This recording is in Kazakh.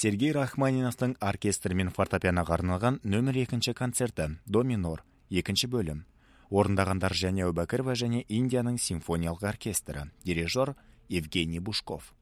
Сергей Рахманиновтың оркестр мен фортепианоға арналған нөмір 2 концерті «До минор», 2 бөлім. Орындағандар Және Әубәкірова және Индияның симфониялық оркестрі, дирижер Евгений Бушков.